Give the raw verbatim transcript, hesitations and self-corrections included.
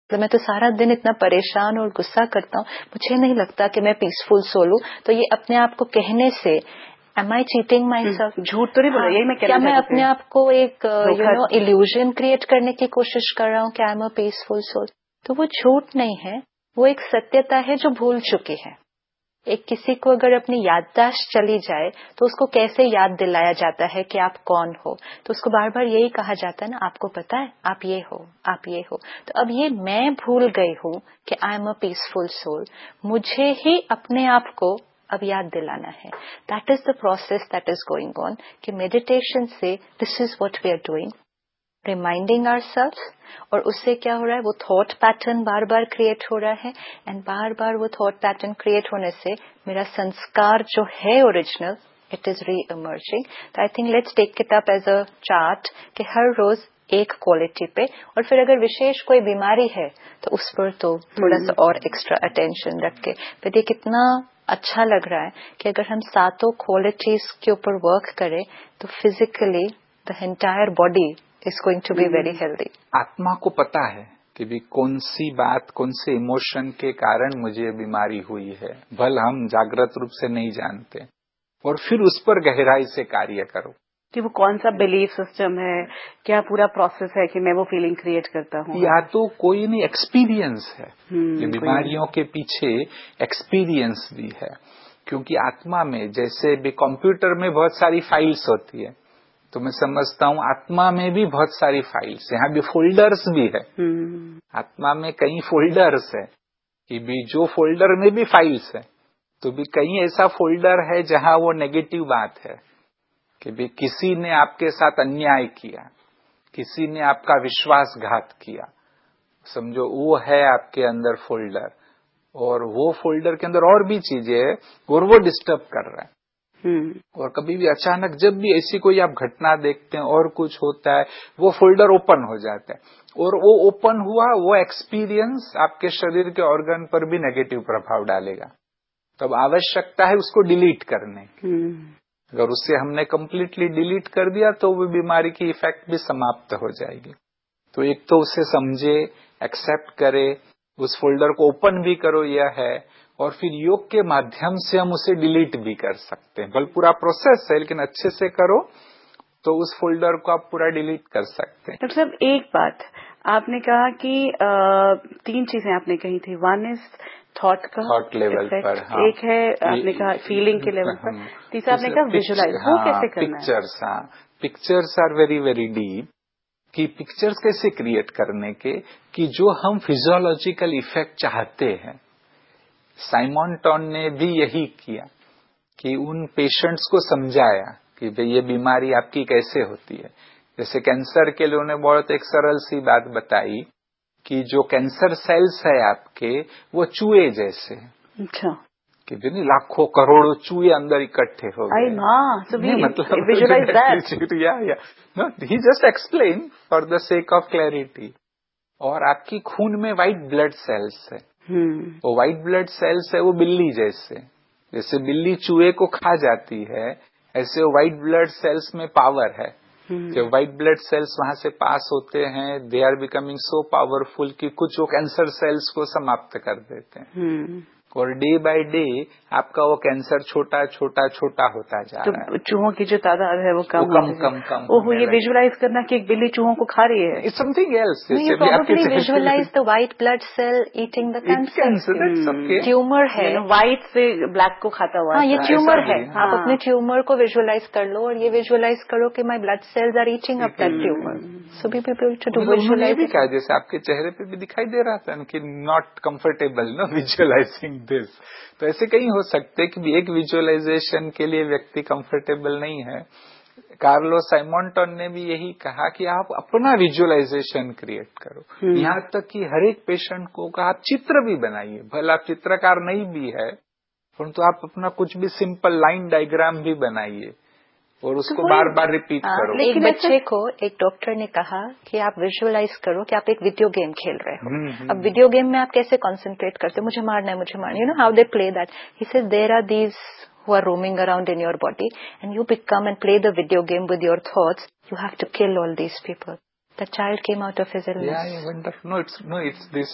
तो मैं तो सारा दिन इतना परेशान और गुस्सा करता हूँ, मुझे नहीं लगता कि मैं पीसफुल सोल हूँ। तो ये अपने आप को कहने से M I cheating my self? झूठ तो नहीं बोला, यही मैं कहना चाहती हूँ। क्या मैं अपने आप को एक यू नो इल्यूजन क्रिएट करने की कोशिश कर रहा हूँ कि I am a peaceful soul? तो वो झूठ नहीं है, वो एक सत्यता है जो भूल चुकी है। एक किसी को अगर अपनी याददाश्त चली जाए तो उसको कैसे याद दिलाया जाता है कि आप कौन हो? तो उसको बार बार यही कहा जाता है ना, आपको पता है आप ये हो, आप ये हो। तो अब ये मैं भूल गई हूँ कि I am a peaceful soul, मुझे ही अपने आप को अब याद दिलाना है। That is the process that is going on कि मेडिटेशन से this is what we are doing, reminding ourselves. और उससे क्या हो रहा है, वो थॉट पैटर्न बार बार क्रिएट हो रहा है, एंड बार बार वो थॉट पैटर्न क्रिएट होने से मेरा संस्कार जो है ओरिजिनल, इट इज री इमर्जिंग। तो I think let's take it up as a chart कि हर रोज एक क्वालिटी पे, और फिर अगर विशेष कोई बीमारी है तो उस पर तो थोड़ा सा और एक्स्ट्रा अटेंशन रख के। फिर ये कितना अच्छा लग रहा है कि अगर हम सातों क्वालिटीज के ऊपर वर्क करें तो physically the entire body is going to be very healthy. आत्मा को पता है कि भी कौन सी बात, कौन से इमोशन के कारण मुझे बीमारी हुई है, भल हम जागृत रूप से नहीं जानते, और फिर उस पर गहराई से कार्य करो कि वो कौन सा बिलीफ सिस्टम है, क्या पूरा प्रोसेस है कि मैं वो फीलिंग क्रिएट करता हूँ। या तो कोई नहीं एक्सपीरियंस है, ये बीमारियों के पीछे एक्सपीरियंस भी है, क्योंकि आत्मा में जैसे भी कंप्यूटर में बहुत सारी फाइल्स होती है, तो मैं समझता हूँ आत्मा में भी बहुत सारी फाइल्स, यहाँ भी फोल्डर्स भी है। आत्मा में कई फोल्डर्स है कि भी जो फोल्डर में भी फाइल्स है, तो भी कहीं ऐसा फोल्डर है जहाँ वो नेगेटिव बात है कि भी किसी ने आपके साथ अन्याय किया, किसी ने आपका विश्वासघात किया, समझो वो है आपके अंदर फोल्डर, और वो फोल्डर के अंदर और भी चीजें है और वो डिस्टर्ब कर रहा है। और कभी भी अचानक जब भी ऐसी कोई आप घटना देखते हैं और कुछ होता है, वो फोल्डर ओपन हो जाता है, और वो ओपन हुआ वो एक्सपीरियंस आपके शरीर के ऑर्गन पर भी नेगेटिव प्रभाव डालेगा। तब आवश्यकता है उसको डिलीट करने की। अगर उससे हमने कंप्लीटली डिलीट कर दिया तो वो बीमारी की इफेक्ट भी समाप्त हो जाएगी। तो एक तो उसे समझे, एक्सेप्ट करे, उस फोल्डर को ओपन भी करो, यह है, और फिर योग के माध्यम से हम उसे डिलीट भी कर सकते हैं। बल पूरा प्रोसेस है, लेकिन अच्छे से करो तो उस फोल्डर को आप पूरा डिलीट कर सकते हैं। डॉक्टर साहब, एक बात आपने कहा कि आ, तीन चीजें आपने कही थी, वन इज थॉट का थॉट लेवल पर, हाँ। एक है आपने कहा फीलिंग के लेवल पर, तीसरा आपने कहा विजुअलाइज, वो कैसे करना है? पिक्चर्स, हाँ, pictures are very very deep. कि पिक्चर्स कैसे क्रिएट करने के कि जो हम फिजियोलॉजिकल इफेक्ट चाहते हैं। साइमन टॉन ने भी यही किया कि उन पेशेंट्स को समझाया कि भाई ये बीमारी आपकी कैसे होती है। जैसे कैंसर के लिए उन्हें बहुत एक सरल सी बात बताई कि जो कैंसर सेल्स है आपके, वो चूहे जैसे हैं। अच्छा। कि नहीं लाखों करोड़ों चूहे अंदर इकट्ठे हो गए। मतलब विजुअलाइज दैट। या या no, he just explain for the sake of clarity. और आपकी खून में व्हाइट ब्लड सेल्स है, वो व्हाइट ब्लड सेल्स है वो बिल्ली जैसे, जैसे बिल्ली चूहे को खा जाती है, ऐसे व्हाइट ब्लड सेल्स में पावर है। जब व्हाइट ब्लड सेल्स वहां से पास होते हैं, they are becoming so powerful कि कुछ वो कैंसर सेल्स को समाप्त कर देते हैं। और डे बाय डे आपका वो कैंसर छोटा छोटा छोटा होता जा तो रहा है। चूहों की जो तादाद है वो कम वो कम कम कम ओहो, ये विजुअलाइज करना कि एक बिल्ली चूहों को खा रही है। It's something else. You probably visualize the white blood cell eating the cancer. Tumour है, व्हाइट से ब्लैक को खाता हुआ। हाँ, ये ट्यूमर है। आप अपने ट्यूमर को विजुअलाइज कर लो और ये विजुअलाइज करो कि my blood cells are eating up that tumour. So be people to do visualise. भी कहा जैसे आपके चेहरे पे भी दिखाई दे रहा था कि not comfortable no visualising this. तो ऐसे कहीं हो सकते कि एक विजुअलाइजेशन के लिए व्यक्ति कंफर्टेबल नहीं है। कार्लो साइमन ने भी यही कहा कि आप अपना विजुअलाइजेशन क्रिएट करो। यहाँ तक कि हर एक पेशेंट को कहा आप चित्र भी बनाइए, भले आप चित्रकार नहीं भी है, परंतु आप अपना कुछ भी सिंपल लाइन डायग्राम भी बनाइए और उसको तो बार बार रिपीट आ, करो। एक बच्चे को एक डॉक्टर ने कहा कि आप विजुअलाइज करो कि आप एक वीडियो गेम खेल रहे हो। अब वीडियो गेम में आप कैसे कंसंट्रेट करते हो, मुझे मारना है मुझे मारना है, you know how they play that. He says there are these who are roaming around in your body and you become and play the video game with your thoughts. You have to kill all these people. The child came out of his illness. Yeah, yeah, wonderful. No, it's no, it's this